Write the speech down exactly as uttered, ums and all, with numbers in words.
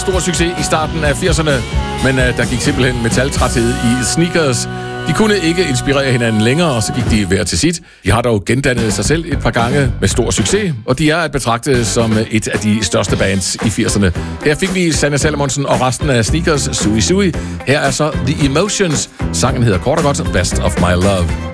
stor succes i starten af firserne, men uh, der gik simpelthen metaltræthed i Sneakers. De kunne ikke inspirere hinanden længere, og så gik de hver til sit. De har dog gendannet sig selv et par gange med stor succes, og de er at betragte som et af de største bands i firserne. Her fik vi Sanne Salomonsen og resten af Sneakers, Sui Sui. Her er så The Emotions. Sangen hedder kort og godt Best of My Love.